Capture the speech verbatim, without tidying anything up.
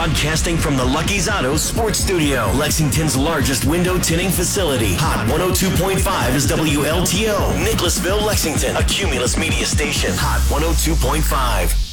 Broadcasting from the Lucky's Auto Sports Studio, Lexington's largest window tinting facility. Hot one oh two point five is W L T O. Nicholasville, Lexington, a Cumulus media station. Hot one oh two point five.